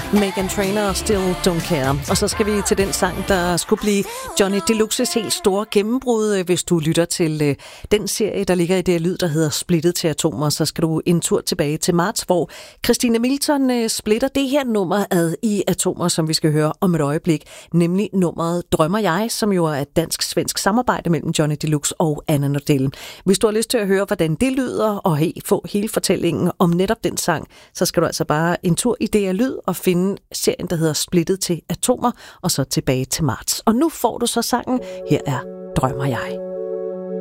Meghan Trainor og Still Don't Care. Og så skal vi til den sang, der skulle blive Johnny Deluxes helt store gennembrud. Hvis du lytter til den serie, der ligger i det lyd, der hedder Splittet til atomer, så skal du en tur tilbage til marts, hvor Christine Milton splitter det her nummer ad i atomer, som vi skal høre om et øjeblik, nemlig nummeret Drømmer jeg, som jo er et dansk-svensk samarbejde mellem Johnny Deluxe og Anna Nordell. Hvis du har lyst til at høre, hvordan det lyder, og få hele fortællingen om netop den sang, så skal du altså bare en tur i DR Lyd og finde serien, der hedder Splittet til atomer, og så tilbage til marts. Og nu får du så sangen. Her er Drømmer jeg.